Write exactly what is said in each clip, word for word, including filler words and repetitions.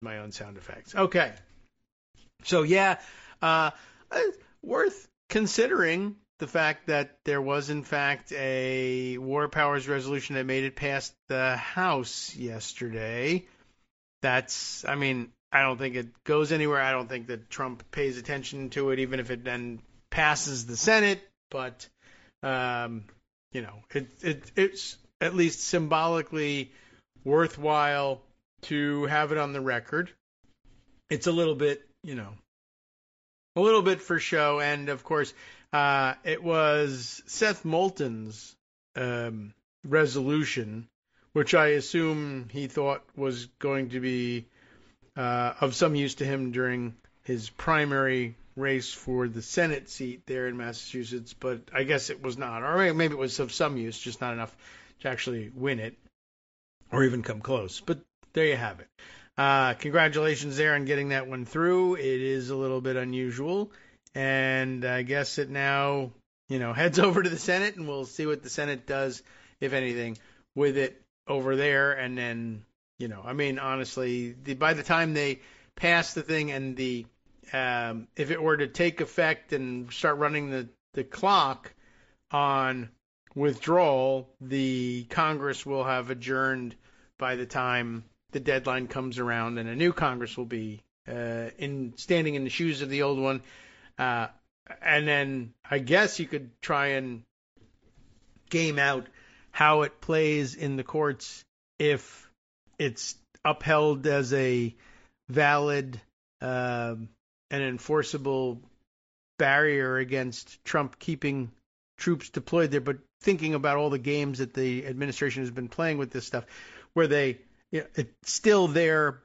my own sound effects. Okay. So, yeah, uh, worth considering the fact that there was, in fact, a War Powers resolution that made it past the House yesterday. That's, I mean, I don't think it goes anywhere. I don't think that Trump pays attention to it, even if it then passes the Senate. But, um, you know, it, it it's at least symbolically worthwhile to have it on the record. It's a little bit, you know, a little bit for show. And, of course, uh, it was Seth Moulton's um, resolution, which I assume he thought was going to be uh, of some use to him during his primary race for the Senate seat there in Massachusetts. But I guess it was not. Or maybe it was of some use, just not enough to actually win it or even come close. But there you have it. Uh, congratulations there on getting that one through. It is a little bit unusual. And I guess it now, you know, heads over to the Senate, and we'll see what the Senate does, if anything, with it over there. And then, you know, I mean, honestly, the, by the time they pass the thing and the, um, if it were to take effect and start running the, the clock on withdrawal, the Congress will have adjourned by the time the deadline comes around, and a new Congress will be uh, in standing in the shoes of the old one. Uh, and then I guess you could try and game out how it plays in the courts if it's upheld as a valid uh, and enforceable barrier against Trump keeping troops deployed there. But thinking about all the games that the administration has been playing with this stuff, where they, you know, it's still their,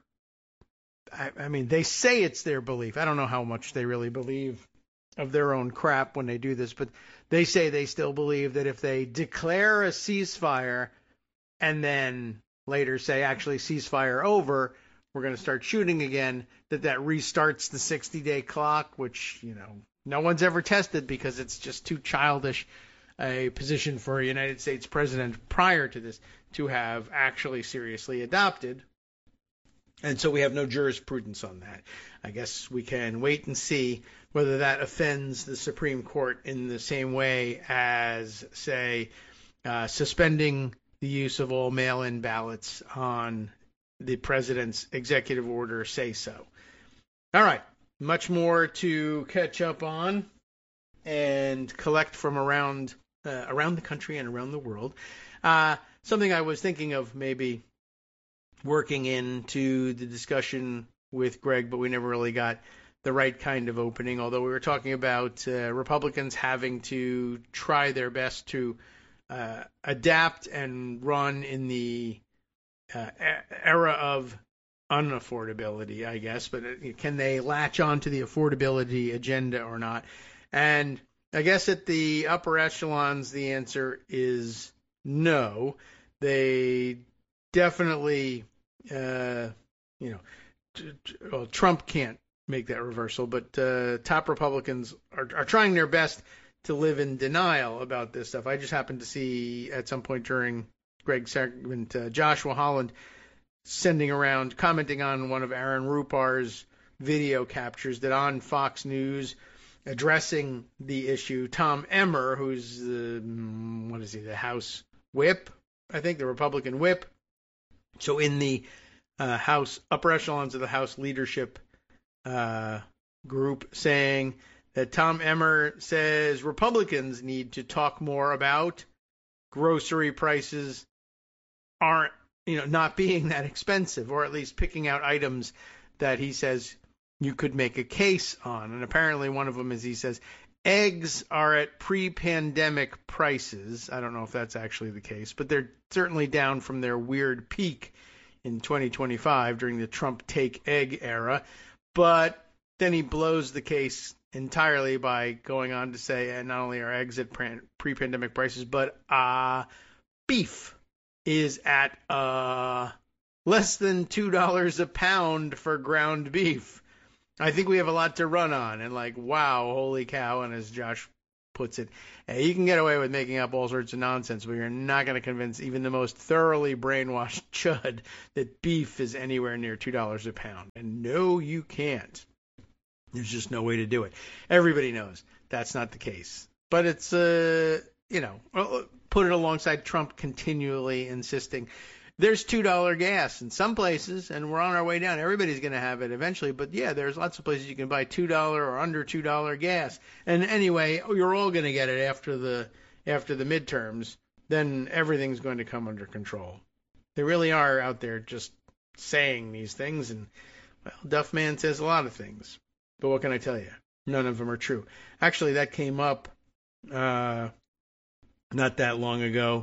I, I mean, they say it's their belief. I don't know how much they really believe of their own crap when they do this, but they say they still believe that if they declare a ceasefire and then later say, actually, ceasefire over, we're going to start shooting again, that that restarts the sixty-day clock, which, you know, no one's ever tested because it's just too childish a position for a United States president prior to this to have actually seriously adopted. And so we have no jurisprudence on that. I guess we can wait and see whether that offends the Supreme Court in the same way as, say, uh, suspending the use of all mail-in ballots on the president's executive order say so. All right, much more to catch up on and collect from around uh, around the country and around the world. Uh, something I was thinking of maybe working into the discussion with Greg, but we never really got the right kind of opening, although we were talking about uh, Republicans having to try their best to uh, adapt and run in the uh, era of unaffordability, I guess, but can they latch on to the affordability agenda or not? And I guess at the upper echelons, the answer is no. They definitely, uh, you know, t- t- well, Trump can't make that reversal, but uh, top Republicans are, are trying their best to live in denial about this stuff. I just happened to see at some point during Greg's segment uh, Joshua Holland sending around, commenting on one of Aaron Rupar's video captures that on Fox News, addressing the issue, Tom Emmer, who's the, what is he, the House whip, I think, the Republican whip. So in the uh, House, upper echelons of the House leadership uh, group, saying that Tom Emmer says Republicans need to talk more about grocery prices aren't, you know, not being that expensive, or at least picking out items that he says you could make a case on. And apparently one of them is, he says, eggs are at pre-pandemic prices. I don't know if that's actually the case, but they're certainly down from their weird peak in twenty twenty-five during the Trump take egg era. But then he blows the case entirely by going on to say, and not only are eggs at pre-pandemic prices, but uh, beef is at uh, less than two dollars a pound for ground beef. I think we have a lot to run on. And like, wow, holy cow. And as Josh puts it. Hey, you can get away with making up all sorts of nonsense, but you're not going to convince even the most thoroughly brainwashed chud that beef is anywhere near two dollars a pound. And no, you can't. There's just no way to do it. Everybody knows that's not the case. But it's, uh, you know, put it alongside Trump continually insisting there's two dollars gas in some places, and we're on our way down. Everybody's going to have it eventually. But, yeah, there's lots of places you can buy two dollars or under two dollars gas. And anyway, you're all going to get it after the after the midterms. Then everything's going to come under control. They really are out there just saying these things. And, well, Duff Man says a lot of things. But what can I tell you? None of them are true. Actually, that came up uh, not that long ago.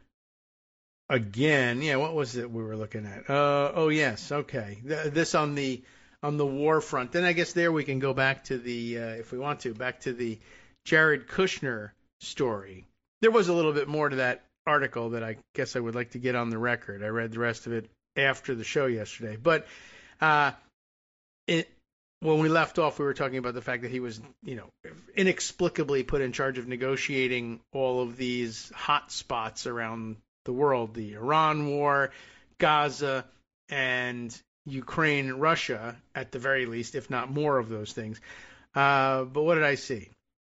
Again, yeah, what was it we were looking at? Uh, oh, yes, okay. Th- this on the on the war front. Then I guess there we can go back to the, uh, if we want to, back to the Jared Kushner story. There was a little bit more to that article that I guess I would like to get on the record. I read the rest of it after the show yesterday. But uh, it. When we left off, we were talking about the fact that he was, you know, inexplicably put in charge of negotiating all of these hot spots around the world, the Iran war, Gaza, and Ukraine, Russia, at the very least, if not more of those things. Uh, but what did I see?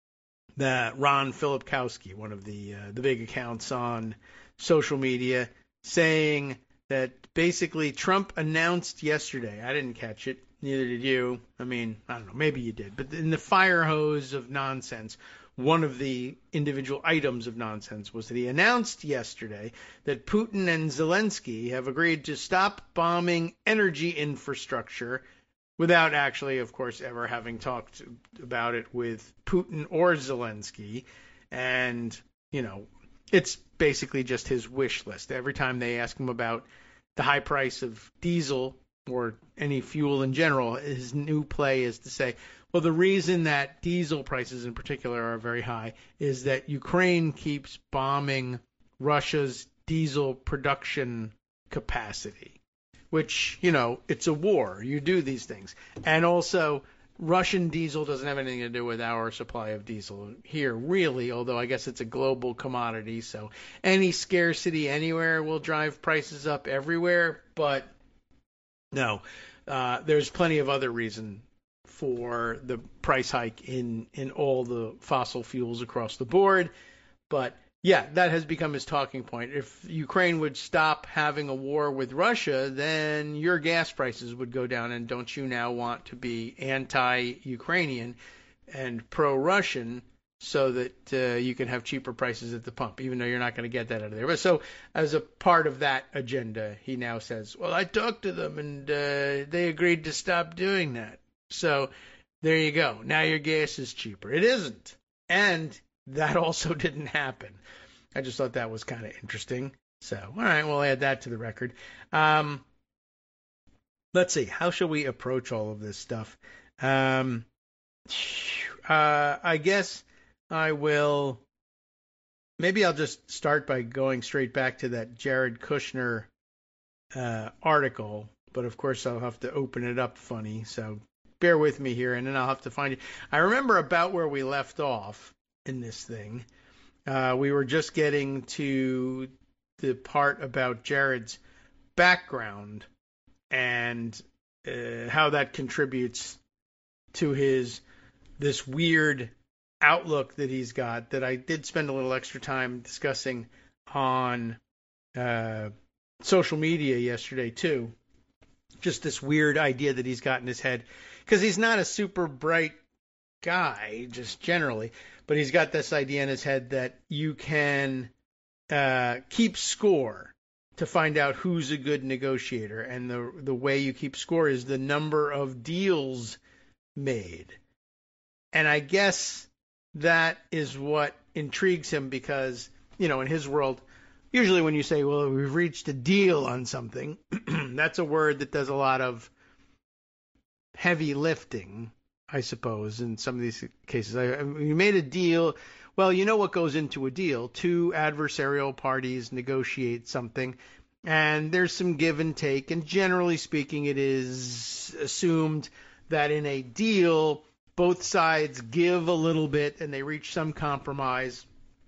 That Ron Filipkowski, one of the uh, the big accounts on social media, saying that basically Trump announced yesterday, I didn't catch it, neither did you. I mean, I don't know, maybe you did. But in the fire hose of nonsense, one of the individual items of nonsense was that he announced yesterday that Putin and Zelensky have agreed to stop bombing energy infrastructure without actually, of course, ever having talked about it with Putin or Zelensky. And, you know, it's basically just his wish list. Every time they ask him about the high price of diesel or any fuel in general, his new play is to say, well, the reason that diesel prices in particular are very high is that Ukraine keeps bombing Russia's diesel production capacity, which, you know, it's a war. You do these things. And also, Russian diesel doesn't have anything to do with our supply of diesel here, really, although I guess it's a global commodity. So any scarcity anywhere will drive prices up everywhere. But no, uh, there's plenty of other reason for the price hike in, in all the fossil fuels across the board. But yeah, that has become his talking point. If Ukraine would stop having a war with Russia, then your gas prices would go down. And don't you now want to be anti-Ukrainian and pro-Russian so that uh, you can have cheaper prices at the pump, even though you're not going to get that out of there? But so as a part of that agenda, he now says, well, I talked to them and uh, they agreed to stop doing that. So there you go. Now your gas is cheaper. It isn't. And that also didn't happen. I just thought that was kind of interesting. So, all right, we'll add that to the record. Um, let's see. How shall we approach all of this stuff? Um, uh, I guess I will. Maybe I'll just start by going straight back to that Jared Kushner uh, article. But, of course, I'll have to open it up funny. So bear with me here, and then I'll have to find it. I remember about where we left off in this thing. Uh, we were just getting to the part about Jared's background and uh, how that contributes to his this weird outlook that he's got that I did spend a little extra time discussing on uh, social media yesterday too. Just this weird idea that he's got in his head, because he's not a super bright guy just generally, but he's got this idea in his head that you can uh, keep score to find out who's a good negotiator, and the the way you keep score is the number of deals made. And I guess that is what intrigues him, because, you know, in his world, usually when you say, well, we've reached a deal on something, that's a word that does a lot of heavy lifting, I suppose, in some of these cases. I, you made a deal. Well, you know what goes into a deal. Two adversarial parties negotiate something, and there's some give and take. And generally speaking, it is assumed that in a deal, both sides give a little bit and they reach some compromise.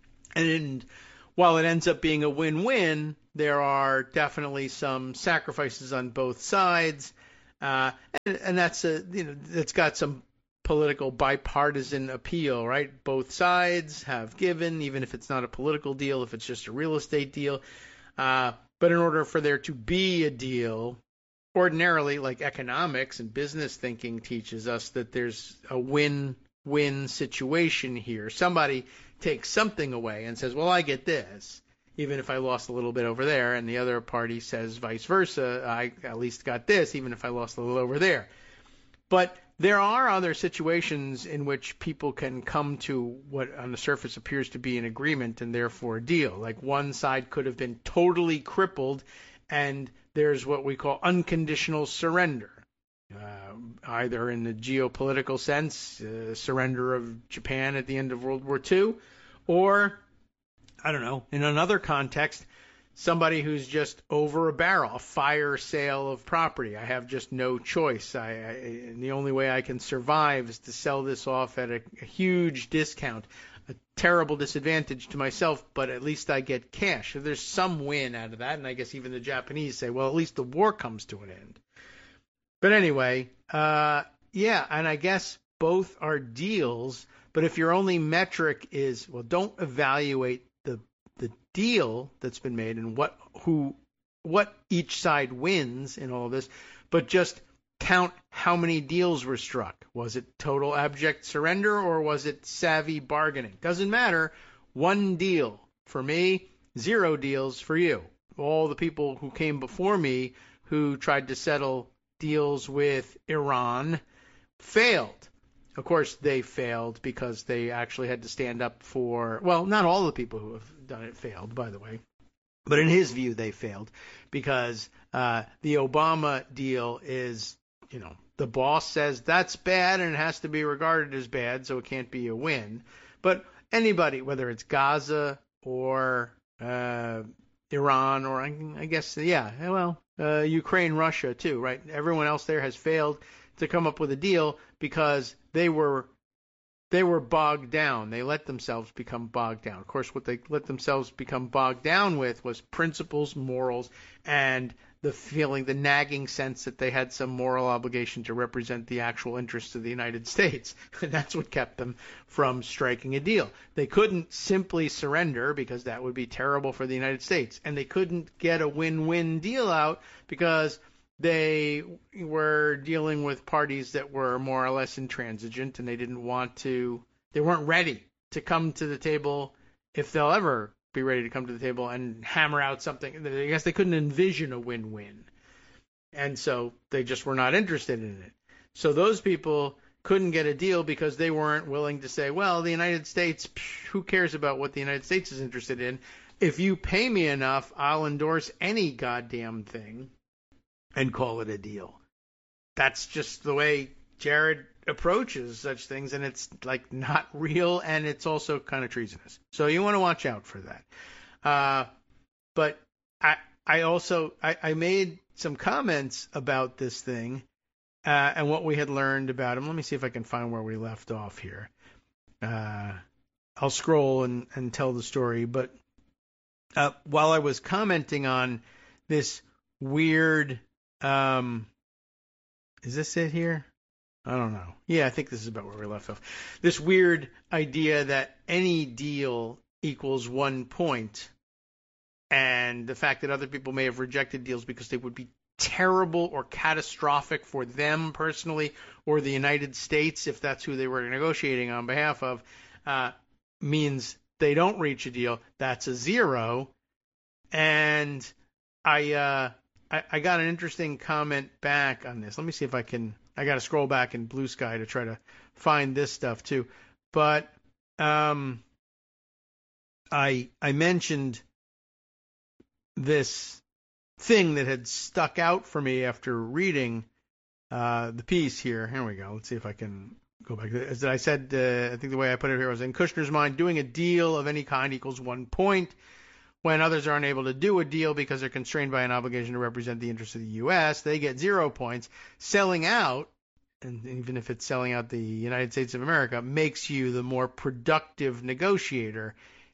And while it ends up being a win-win, there are definitely some sacrifices on both sides. Uh, and, and that's a, you know, that's got some political bipartisan appeal, right? Both sides have given, even if it's not a political deal, if it's just a real estate deal. Uh, but in order for there to be a deal, ordinarily, like economics and business thinking teaches us that there's a win-win situation here. Somebody takes something away and says, well, I get this, even if I lost a little bit over there, and the other party says vice versa, I at least got this, even if I lost a little over there. But there are other situations in which people can come to what on the surface appears to be an agreement and therefore a deal. Like one side could have been totally crippled, and there's what we call unconditional surrender, uh, either in the geopolitical sense, uh, surrender of Japan at the end of World War Two, or, I don't know, in another context, somebody who's just over a barrel, a fire sale of property. I have just no choice. I, I and the only way I can survive is to sell this off at a, a huge discount, a terrible disadvantage to myself, but at least I get cash. So there's some win out of that, and I guess even the Japanese say, well, at least the war comes to an end. But anyway, uh, yeah, and I guess both are deals, but if your only metric is, well, don't evaluate the the deal that's been made and what who what each side wins in all of this, but just count how many deals were struck. Was it total abject surrender or was it savvy bargaining? Doesn't matter. One deal for me, zero deals for you. All the people who came before me who tried to settle deals with Iran failed. Of course, they failed because they actually had to stand up for, well, not all the people who have done it failed, by the way. But in his view, they failed because uh, the Obama deal is, you know, the boss says that's bad and it has to be regarded as bad, so it can't be a win. But anybody, whether it's Gaza or uh, Iran or I, I guess, yeah, well, uh, Ukraine, Russia too, right? Everyone else there has failed to come up with a deal because they were they were bogged down. They let themselves become bogged down. Of course, what they let themselves become bogged down with was principles, morals, and the feeling, the nagging sense that they had some moral obligation to represent the actual interests of the United States. And that's what kept them from striking a deal. They couldn't simply surrender because that would be terrible for the United States. And they couldn't get a win-win deal out because they were dealing with parties that were more or less intransigent, and they didn't want to, they weren't ready to come to the table, if they'll ever be ready to come to the table and hammer out something. I guess they couldn't envision a win-win. And so they just were not interested in it. So those people couldn't get a deal because they weren't willing to say, well, the United States, psh, who cares about what the United States is interested in? If you pay me enough, I'll endorse any goddamn thing and call it a deal. That's just the way Jared approaches such things, and it's like not real, and it's also kind of treasonous. So you want to watch out for that. Uh, but I, I also I, I made some comments about this thing uh, and what we had learned about him. Let me see if I can find where we left off here. Uh, I'll scroll and, and tell the story. But uh, while I was commenting on this weird Um, is this it here? I don't know. Yeah, I think this is about where we left off. This weird idea that any deal equals one point, and the fact that other people may have rejected deals because they would be terrible or catastrophic for them personally or the United States, if that's who they were negotiating on behalf of, uh, means they don't reach a deal. That's a zero. And I, uh, I, I got an interesting comment back on this. Let me see if I can. I got to scroll back in Blue Sky to try to find this stuff too. But um, I I mentioned this thing that had stuck out for me after reading uh, the piece here. Here we go. Let's see if I can go back. As I said, uh, I think the way I put it here was, in Kushner's mind, doing a deal of any kind equals one point. When others are unable to do a deal because they're constrained by an obligation to represent the interests of the U S, they get zero points. Selling out and even if it's selling out the United States of America, makes you the more productive negotiator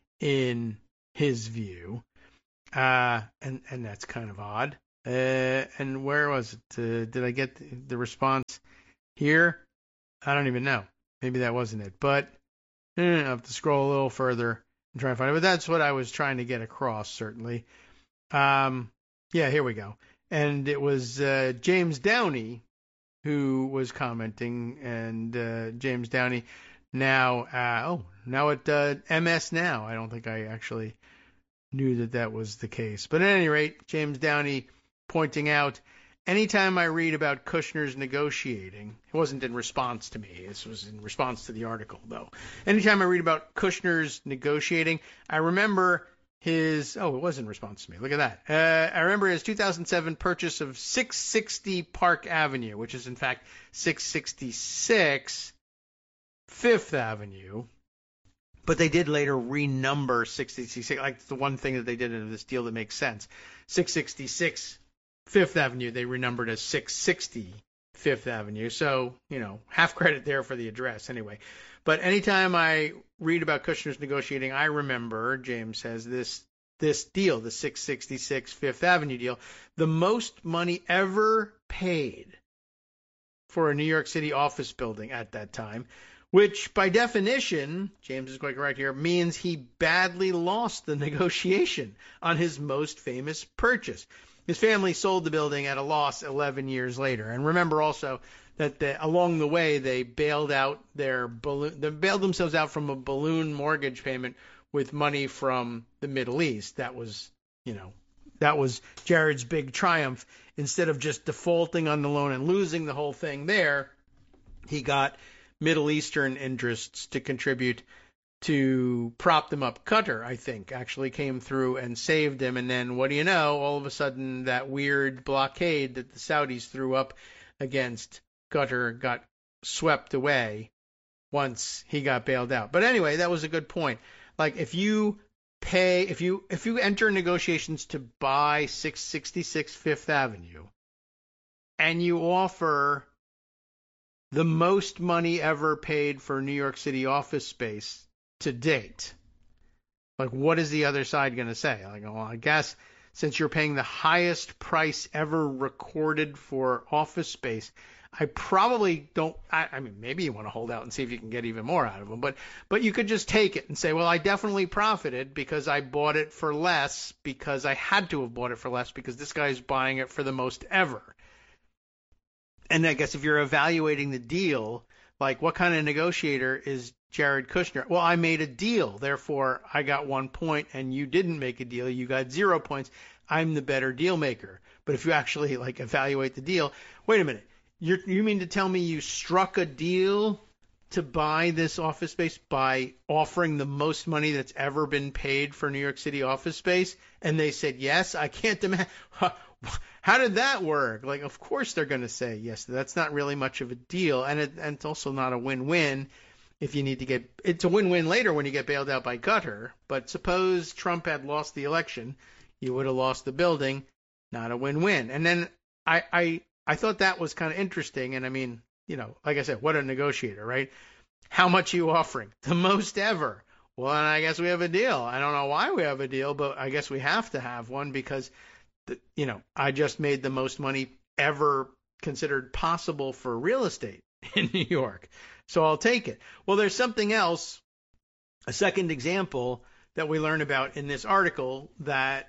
in his view. Uh, and, and that's kind of odd. Uh, and where was it? Uh, did I get the, the response here? I don't even know. Maybe that wasn't it. But eh, I have to scroll a little further and try and find it. But that's what I was trying to get across, certainly. Um, yeah, here we go. And it was uh, James Downey who was commenting, and uh, James Downey now, uh, oh, now at uh, M S Now. I don't think I actually knew that that was the case. But at any rate, James Downey pointing out, anytime I read about Kushner's negotiating, it wasn't in response to me. This was in response to the article, though. Anytime I read about Kushner's negotiating, I remember his, oh, it was in response to me. Look at that. Uh, I remember his two thousand seven purchase of six sixty Park Avenue, which is in fact six sixty-six Fifth Avenue. But they did later renumber six sixty-six. Like the one thing that they did in this deal that makes sense. six sixty-six Fifth Avenue, they renumbered as six sixty Fifth Avenue. So, you know, half credit there for the address anyway. But anytime I read about Kushner's negotiating, I remember, James says, this this deal, the six sixty-six Fifth Avenue deal, the most money ever paid for a New York City office building at that time, which by definition, James is quite correct here, means he badly lost the negotiation on his most famous purchase. His family sold the building at a loss eleven years later. And remember also that the, along the way they bailed out their balloon, they bailed themselves out from a balloon mortgage payment with money from the Middle East. That was, you know, that was Jared's big triumph. Instead of just defaulting on the loan and losing the whole thing there, he got Middle Eastern interests to contribute to prop them up. Qatar, I think, actually came through and saved him. And then what do you know? All of a sudden, that weird blockade that the Saudis threw up against Qatar got swept away once he got bailed out. But anyway, that was a good point. Like if you pay, if you if you enter negotiations to buy six sixty-six Fifth Avenue and you offer the most money ever paid for New York City office space to date, like what is the other side going to say? Like, well, I guess since you're paying the highest price ever recorded for office space, I probably don't, I, I mean, maybe you want to hold out and see if you can get even more out of them, but, but you could just take it and say, well, I definitely profited because I bought it for less because I had to have bought it for less because this guy's buying it for the most ever. And I guess if you're evaluating the deal, like what kind of negotiator is Jared Kushner? Well, I made a deal, therefore I got one point and you didn't make a deal, you got zero points. I'm the better deal maker. But if you actually like evaluate the deal, wait a minute. You're, you mean to tell me you struck a deal to buy this office space by offering the most money that's ever been paid for New York City office space? And they said, yes, I can't demand. How did that work? Like, of course they're going to say yes. That's not really much of a deal. And, it, and it's also not a win-win if you need to get – it's a win-win later when you get bailed out by Qatar. But suppose Trump had lost the election. You would have lost the building. Not a win-win. And then I, I – I thought that was kind of interesting. And I mean, you know, like I said, what a negotiator, right? How much are you offering? The most ever. Well, and I guess we have a deal. I don't know why we have a deal, but I guess we have to have one because, the, you know, I just made the most money ever considered possible for real estate in New York. So I'll take it. Well, there's something else, a second example that we learn about in this article that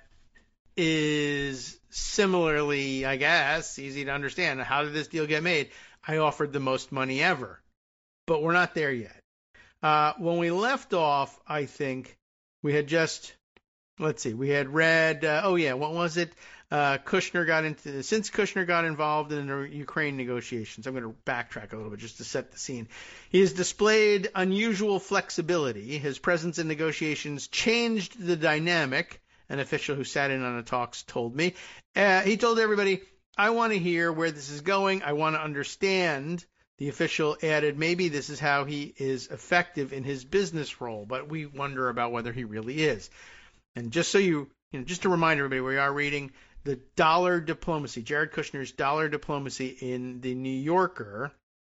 is similarly, I guess, easy to understand. How did this deal get made? I offered the most money ever. But we're not there yet. Uh, when we left off, I think we had just, let's see, we had read, uh, oh yeah, what was it? Uh, Kushner got into, since Kushner got involved in the Ukraine negotiations, I'm going to backtrack a little bit just to set the scene. He has displayed unusual flexibility. His presence in negotiations changed the dynamic. An official who sat in on the talks told me. Uh, he told everybody, I want to hear where this is going. I want to understand. The official added, maybe this is how he is effective in his business role, but we wonder about whether he really is. And just so you, you know, just to remind everybody, we are reading the Dollar Diplomacy, Jared Kushner's Dollar Diplomacy in the New Yorker.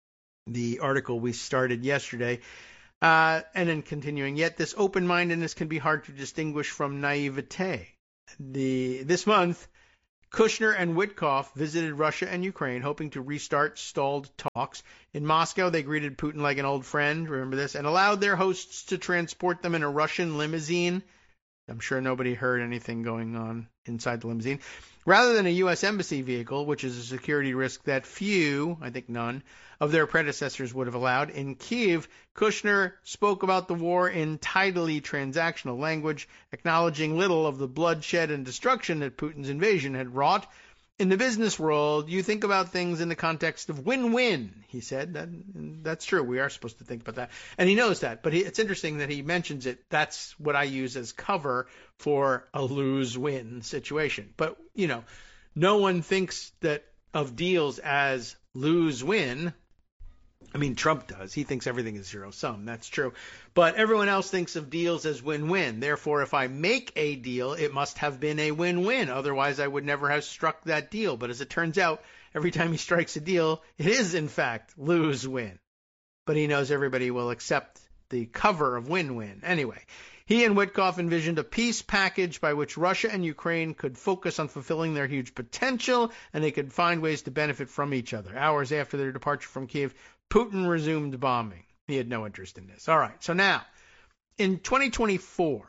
the article we started yesterday. Uh, and then continuing, yet this open-mindedness can be hard to distinguish from naivete. The, this month, Kushner and Witkoff visited Russia and Ukraine, hoping to restart stalled talks. In Moscow, they greeted Putin like an old friend, remember this, and allowed their hosts to transport them in a Russian limousine. I'm sure nobody heard anything going on inside the limousine. Rather than a U S embassy vehicle, which is a security risk that few, I think none, of their predecessors would have allowed. In Kyiv, Kushner spoke about the war in tidily transactional language, acknowledging little of the bloodshed and destruction that Putin's invasion had wrought. In the business world, you think about things in the context of win-win, he said. That, that's true. We are supposed to think about that. And he knows that. But he, it's interesting that he mentions it. That's what I use as cover for a lose-win situation. But, you know, no one thinks that of deals as lose-win. I mean, Trump does. He thinks everything is zero-sum. That's true. But everyone else thinks of deals as win-win. Therefore, if I make a deal, it must have been a win-win. Otherwise, I would never have struck that deal. But as it turns out, every time he strikes a deal, it is, in fact, lose-win. But he knows everybody will accept the cover of win-win. Anyway, he and Witkoff envisioned a peace package by which Russia and Ukraine could focus on fulfilling their huge potential, and they could find ways to benefit from each other. Hours after their departure from Kyiv, Putin resumed bombing. He had no interest in this. All right, so now, in twenty twenty-four,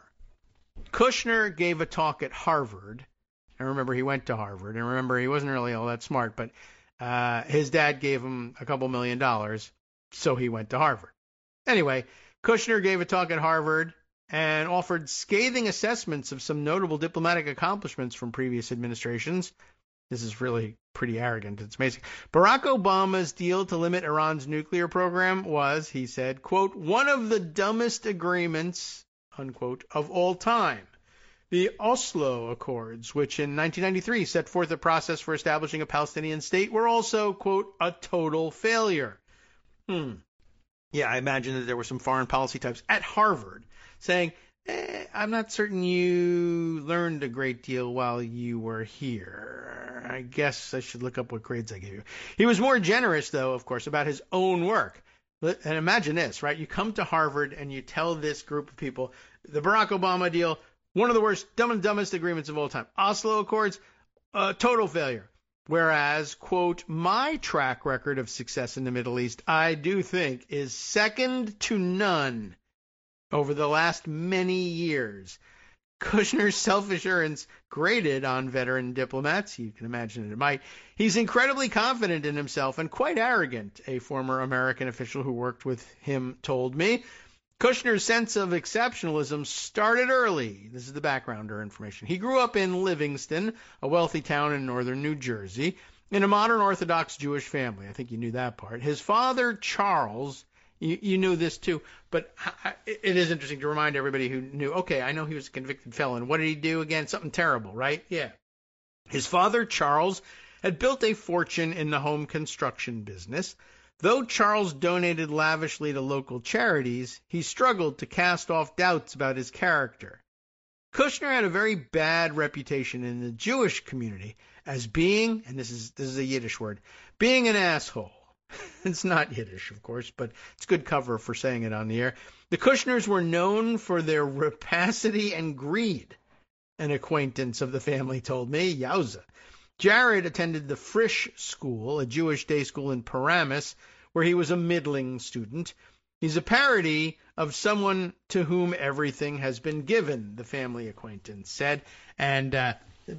Kushner gave a talk at Harvard. I remember he went to Harvard, and remember he wasn't really all that smart, but uh, his dad gave him a couple million dollars, so he went to Harvard. Anyway, Kushner gave a talk at Harvard and offered scathing assessments of some notable diplomatic accomplishments from previous administrations. This is really pretty arrogant. It's amazing. Barack Obama's deal to limit Iran's nuclear program was, he said, quote, one of the dumbest agreements, unquote, of all time. The Oslo Accords, which in nineteen ninety-three set forth a process for establishing a Palestinian state, were also, quote, a total failure. Hmm. Yeah, I imagine that there were some foreign policy types at Harvard saying, eh, I'm not certain you learned a great deal while you were here. I guess I should look up what grades I gave you. He was more generous, though, of course, about his own work. And imagine this, right? You come to Harvard and you tell this group of people, the Barack Obama deal, one of the worst, dumb and dumbest agreements of all time. Oslo Accords, uh, total failure. Whereas, quote, my track record of success in the Middle East, I do think, is second to none over the last many years. Kushner's self-assurance grated on veteran diplomats. You can imagine it might. He's incredibly confident in himself and quite arrogant, a former American official who worked with him told me. Kushner's sense of exceptionalism started early. This is the backgrounder information. He grew up in Livingston, a wealthy town in northern New Jersey, in a modern Orthodox Jewish family. I think you knew that part. His father, Charles, You, you knew this too, but it is interesting to remind everybody who knew, okay, I know he was a convicted felon. What did he do again? Something terrible, right? Yeah. His father, Charles, had built a fortune in the home construction business. Though Charles donated lavishly to local charities, he struggled to cast off doubts about his character. Kushner had a very bad reputation in the Jewish community as being, and this is this is a Yiddish word, being an asshole. It's not Yiddish, of course, but it's good cover for saying it on the air. The Kushners were known for their rapacity and greed, an acquaintance of the family told me. Yowza. Jared attended the Frisch School, a Jewish day school in Paramus, where he was a middling student. He's a parody of someone to whom everything has been given, the family acquaintance said. And uh,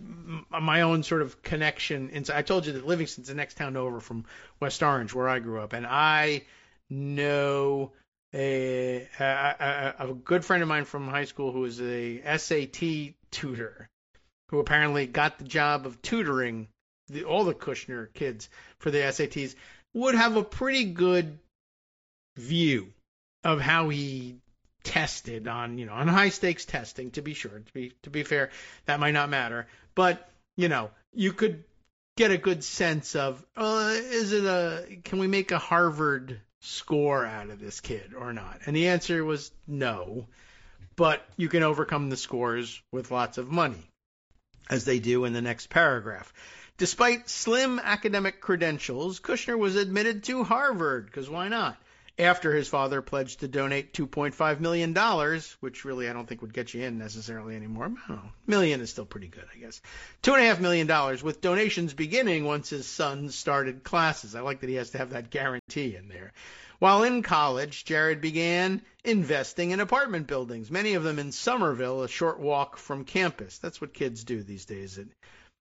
my own sort of connection inside. I told you that Livingston's the next town over from West Orange, where I grew up, and I know a, a, a good friend of mine from high school who was a S A T tutor, who apparently got the job of tutoring the, all the Kushner kids for the S A Ts, would have a pretty good view of how he tested on, you know, on high stakes testing, to be sure, to be to be fair, that might not matter. But, you know, you could get a good sense of, uh, is it a, can we make a Harvard score out of this kid or not? And the answer was no, but you can overcome the scores with lots of money, as they do in the next paragraph. Despite slim academic credentials, Kushner was admitted to Harvard, because why not? After his father pledged to donate two point five million dollars, which really I don't think would get you in necessarily anymore. I don't know. Million is still pretty good, I guess. Two and a half million dollars, with donations beginning once his son started classes. I like that he has to have that guarantee in there. While in college, Jared began investing in apartment buildings, many of them in Somerville, a short walk from campus. That's what kids do these days at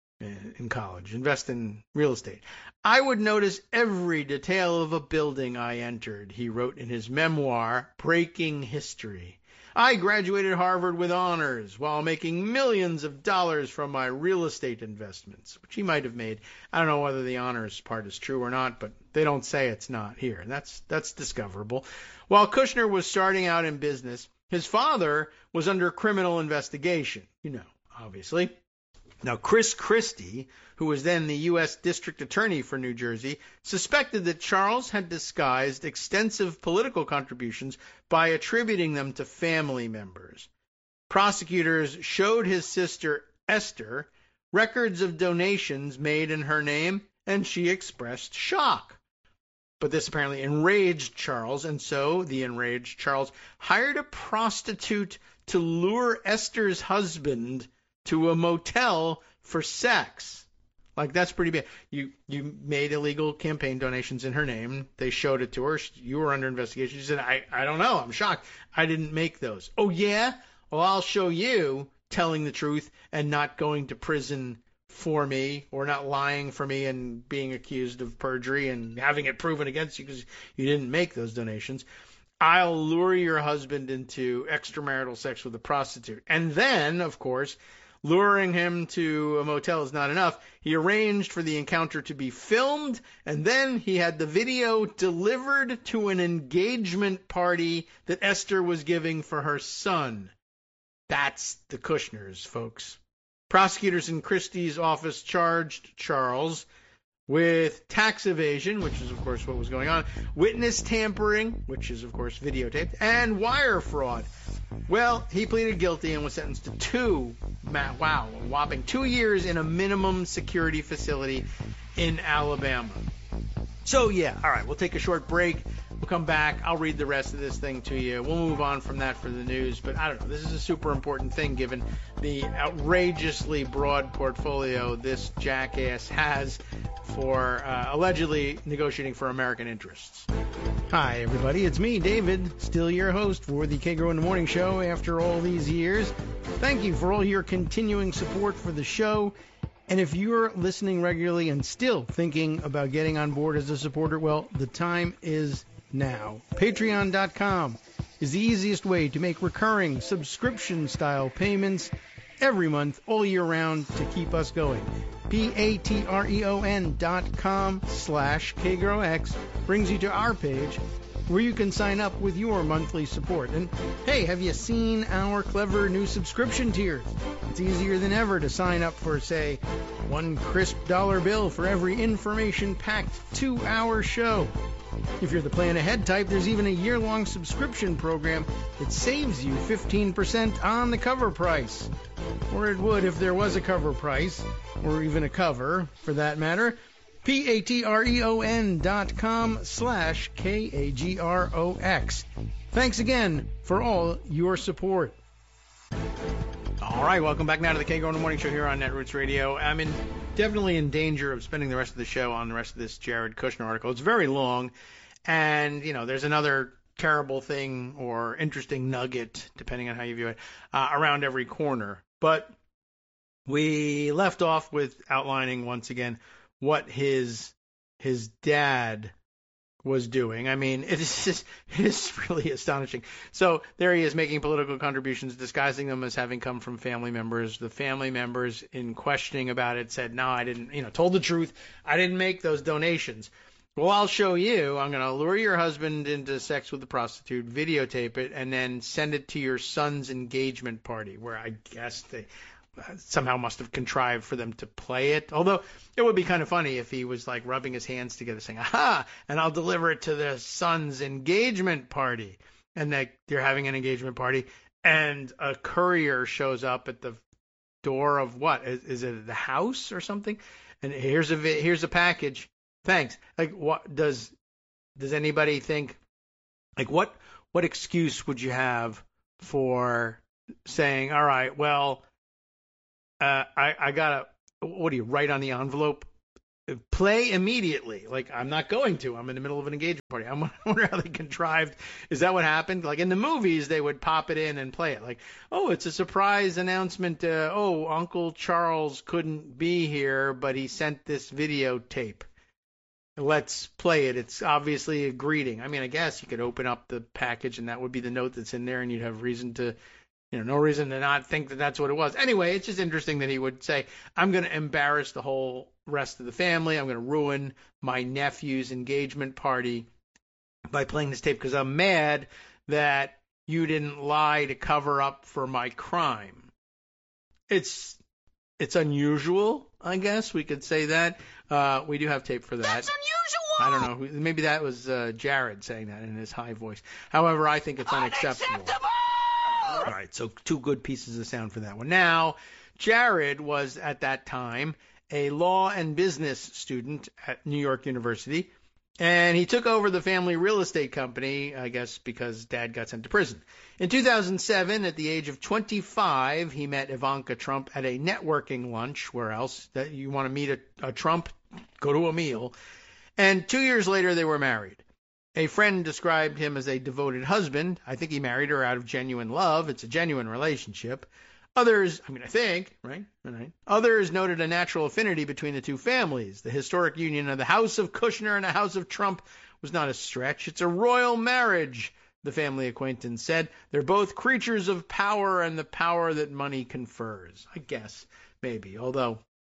in college, invest in real estate. I would notice every detail of a building I entered, he wrote in his memoir, Breaking History. I graduated Harvard with honors while making millions of dollars from my real estate investments, which he might have made. I don't know whether the honors part is true or not, but they don't say it's not here. That's that's discoverable. While Kushner was starting out in business, his father was under criminal investigation, you know, obviously. Now, Chris Christie, who was then the U S District Attorney for New Jersey, suspected that Charles had disguised extensive political contributions by attributing them to family members. Prosecutors showed his sister, Esther, records of donations made in her name, and she expressed shock. But this apparently enraged Charles, and so the enraged Charles hired a prostitute to lure Esther's husband to a motel for sex. Like, that's pretty bad. You you made illegal campaign donations in her name. They showed it to her. You were under investigation. She said, I, I don't know. I'm shocked. I didn't make those. Oh, yeah? Well, I'll show you telling the truth and not going to prison for me, or not lying for me and being accused of perjury and having it proven against you because you didn't make those donations. I'll lure your husband into extramarital sex with a prostitute. And then, of course, luring him to a motel is not enough. He arranged for the encounter to be filmed, and then he had the video delivered to an engagement party that Esther was giving for her son. That's the Kushners, folks. Prosecutors in Christie's office charged Charles with tax evasion, which is, of course, what was going on, witness tampering, which is, of course, videotaped, and wire fraud. Well, he pleaded guilty and was sentenced to two, wow, a whopping two years in a minimum security facility in Alabama. So, yeah, all right, we'll take a short break. We'll come back. I'll read the rest of this thing to you. We'll move on from that for the news. But I don't know. This is a super important thing given the outrageously broad portfolio this jackass has for uh, allegedly negotiating for American interests. Hi, everybody. It's me, David, still your host for the Kagro in the Morning Show after all these years. Thank you for all your continuing support for the show. And if you're listening regularly and still thinking about getting on board as a supporter, well, the time is now. Patreon dot com is the easiest way to make recurring subscription-style payments every month, all year round, to keep us going. P-A-T-R-E-O-N dot com slash KGROX brings you to our page where you can sign up with your monthly support. And hey, have you seen our clever new subscription tiers? It's easier than ever to sign up for, say, one crisp dollar bill for every information-packed two-hour show. If you're the plan ahead type, there's even a year-long subscription program that saves you fifteen percent on the cover price. Or it would if there was a cover price, or even a cover, for that matter. P-A-T-R-E-O-N dot com slash K-A-G-R-O-X. Thanks again for all your support. All right, welcome back now to the Kagro in the Morning Show here on Netroots Radio. I'm in, definitely in danger of spending the rest of the show on the rest of this Jared Kushner article. It's very long, and, you know, there's another terrible thing or interesting nugget, depending on how you view it, uh, around every corner. But we left off with outlining, once again, what his his dad was doing. I mean, it is just, it is really astonishing. So there he is making political contributions, disguising them as having come from family members. The family members, in questioning about it, said, no, I didn't, you know, told the truth. I didn't make those donations. Well, I'll show you. I'm going to lure your husband into sex with a prostitute, videotape it, and then send it to your son's engagement party, where I guess they somehow must have contrived for them to play it. Although it would be kind of funny if he was like rubbing his hands together saying, aha, and I'll deliver it to the son's engagement party. And that they're having an engagement party and a courier shows up at the door of what? Is, is it the house or something? and here's a here's a package. Thanks. Like, what does does anybody think? Like, what what excuse would you have for saying, all right, well, uh, I I gotta, what do you write on the envelope? Play immediately. Like, I'm not going to. I'm in the middle of an engagement party. I wonder how they contrived. Is that what happened? Like in the movies, they would pop it in and play it. Like, oh, it's a surprise announcement. Uh, oh, Uncle Charles couldn't be here, but he sent this videotape. Let's play it. It's obviously a greeting. I mean, I guess you could open up the package and that would be the note that's in there, and you'd have reason to, you know, no reason to not think that that's what it was. Anyway, it's just interesting that he would say, I'm going to embarrass the whole rest of the family. I'm going to ruin my nephew's engagement party by playing this tape because I'm mad that you didn't lie to cover up for my crime. It's it's unusual, I guess we could say that. Uh, we do have tape for that. That's unusual. I don't know. Maybe that was uh, Jared saying that in his high voice. However, I think it's unacceptable. Unacceptable! All right, so two good pieces of sound for that one. Now, Jared was at that time a law and business student at New York University, and he took over the family real estate company, I guess because Dad got sent to prison. In two thousand seven, at the age of twenty-five, he met Ivanka Trump at a networking lunch. Where else? That you want to meet a, a Trump? Go to a meal. And two years later, they were married. A friend described him as a devoted husband. I think he married her out of genuine love. It's a genuine relationship. Others, I mean, I think, right? right? Others noted a natural affinity between the two families. The historic union of the House of Kushner and the House of Trump was not a stretch. It's a royal marriage, the family acquaintance said. They're both creatures of power and the power that money confers. I guess, maybe. Although,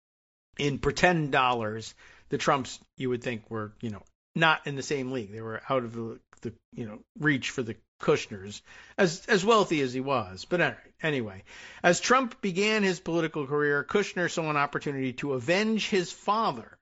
in pretend dollars, the Trumps, you would think, were, you know, not in the same league. They were out of the, the you know, reach for the Kushners, as as wealthy as he was. But anyway, as Trump began his political career, Kushner saw an opportunity to avenge his father,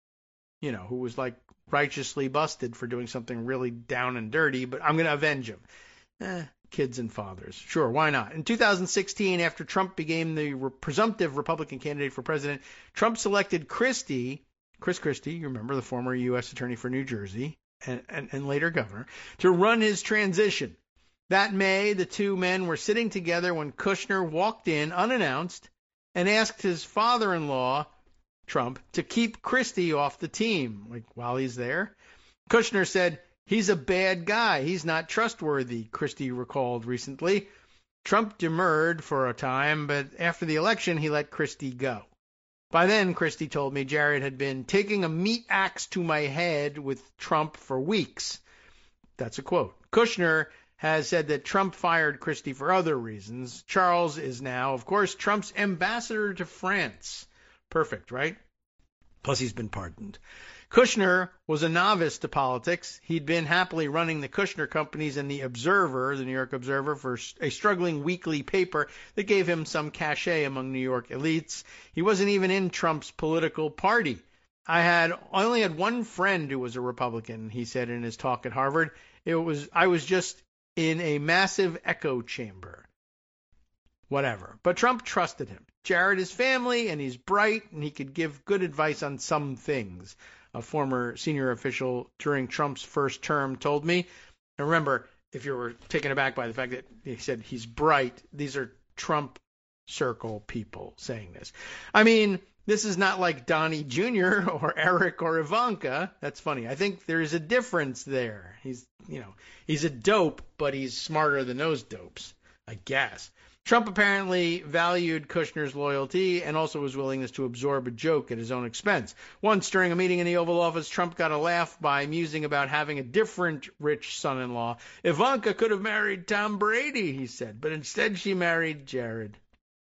you know, who was like righteously busted for doing something really down and dirty, but I'm going to avenge him. Eh, kids and fathers. Sure, why not? In two thousand sixteen, after Trump became the re- presumptive Republican candidate for president, Trump selected Christie, Chris Christie, you remember, the former U S attorney for New Jersey, And, and, and later governor, to run his transition. That May, the two men were sitting together when Kushner walked in unannounced and asked his father-in-law, Trump, to keep Christie off the team. Like, while he's there, Kushner said, he's a bad guy. He's not trustworthy, Christie recalled recently. Trump demurred for a time, but after the election, he let Christie go. By then, Christie told me, Jared had been taking a meat axe to my head with Trump for weeks. That's a quote. Kushner has said that Trump fired Christie for other reasons. Charles is now, of course, Trump's ambassador to France. Perfect, right? Plus, he's been pardoned. Kushner was a novice to politics. He'd been happily running the Kushner companies and the Observer, the New York Observer, for a struggling weekly paper that gave him some cachet among New York elites. He wasn't even in Trump's political party. I had I only had one friend who was a Republican, he said in his talk at Harvard. It was I was just in a massive echo chamber. Whatever. But Trump trusted him. Jared is family, and he's bright, and he could give good advice on some things. A former senior official during Trump's first term told me. And remember, if you were taken aback by the fact that he said he's bright, these are Trump circle people saying this. I mean, this is not like Donnie Junior or Eric or Ivanka. That's funny. I think there's a difference there. He's, you know, he's a dope, but he's smarter than those dopes, I guess. Trump apparently valued Kushner's loyalty and also his willingness to absorb a joke at his own expense. Once during a meeting in the Oval Office, Trump got a laugh by musing about having a different rich son-in-law. Ivanka could have married Tom Brady, he said, but instead she married Jared.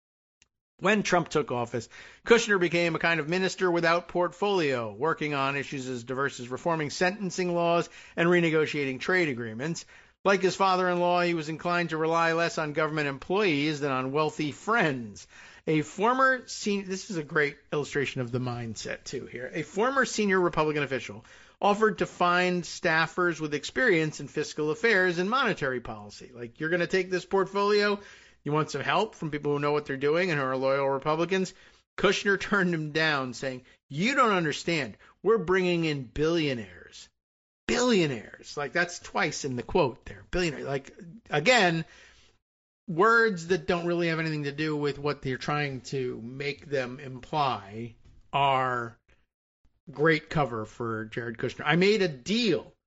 When Trump took office, Kushner became a kind of minister without portfolio, working on issues as diverse as reforming sentencing laws and renegotiating trade agreements. Like his father-in-law, he was inclined to rely less on government employees than on wealthy friends. A former senior, this is a great illustration of the mindset, too, here. A former senior Republican official offered to find staffers with experience in fiscal affairs and monetary policy. Like, you're going to take this portfolio, you want some help from people who know what they're doing and who are loyal Republicans? Kushner turned him down, saying, You don't understand. We're bringing in billionaires. Billionaires. Like, that's twice in the quote there. Billionaire. Like, again, words that don't really have anything to do with what they're trying to make them imply are great cover for Jared Kushner. I made a deal